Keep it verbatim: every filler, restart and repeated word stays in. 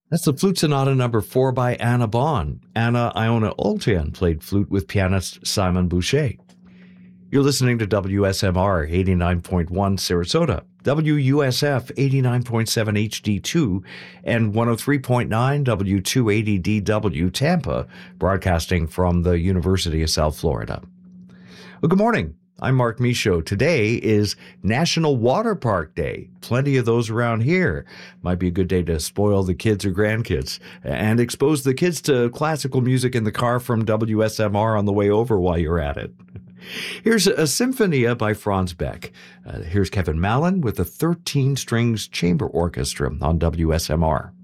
That's the Flute Sonata number four by Anna Bond. Anna Iona Oltian played flute with pianist Simon Boucher. You're listening to W S M R eighty-nine point one Sarasota, W U S F eighty-nine point seven H D two, and one oh three point nine W two eighty D W Tampa, broadcasting from the University of South Florida. Well, good morning. I'm Mark Michaud. Today is National Water Park Day. Plenty of those around here. Might be a good day to spoil the kids or grandkids and expose the kids to classical music in the car from W S M R on the way over while you're at it. Here's a Symphonia by Franz Beck. Uh, here's Kevin Mallon with the thirteen strings Chamber Orchestra on W S M R.